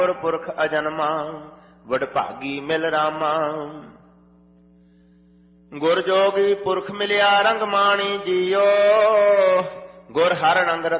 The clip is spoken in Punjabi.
ਗੁਰ ਪੁਰਖ ਅਜਨਮਾ ਵਡਭਾਗੀ ਮਿਲ ਰਾਮਾ। ਗੁਰ ਜੋਗੀ ਪੁਰਖ ਮਿਲਿਆ ਰੰਗ ਮਾਣੀ ਜੀਓ, ਗੁਰ ਹਰ ਰੰਗ